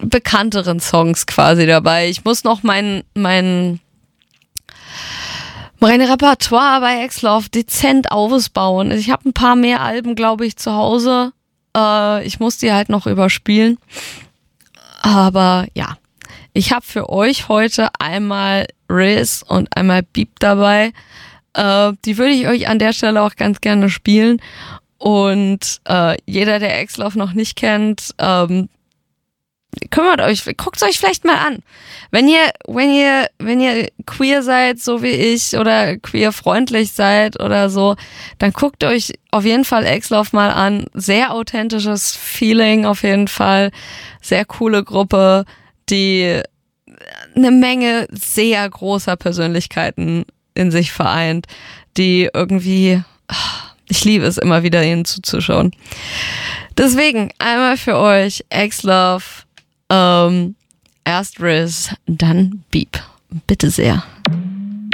bekannteren Songs quasi dabei. Ich muss noch mein Repertoire bei X-Love dezent ausbauen. Ich habe ein paar mehr Alben, glaube ich, zu Hause. Ich muss die halt noch überspielen. Aber ja, ich habe für euch heute einmal Riz und einmal Beep dabei. Die würde ich euch an der Stelle auch ganz gerne spielen. Und jeder, der X-Love noch nicht kennt, guckt euch vielleicht mal an. Wenn ihr queer seid, so wie ich, oder queer freundlich seid oder so, dann guckt euch auf jeden Fall X-Love mal an. Sehr authentisches Feeling auf jeden Fall. Sehr coole Gruppe, die eine Menge sehr großer Persönlichkeiten in sich vereint, die irgendwie, ich liebe es immer wieder, ihnen zuzuschauen. Deswegen einmal für euch X-Love, erst Riz, dann Beep. Bitte sehr.